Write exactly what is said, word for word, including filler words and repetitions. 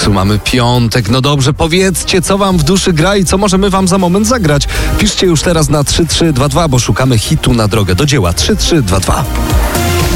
końcu mamy piątek. No dobrze, powiedzcie, co wam w duszy gra i co możemy wam za moment zagrać. Piszcie już teraz na trzy trzy dwa dwa, bo szukamy hitu na drogę do dzieła. trzy trzy dwa dwa.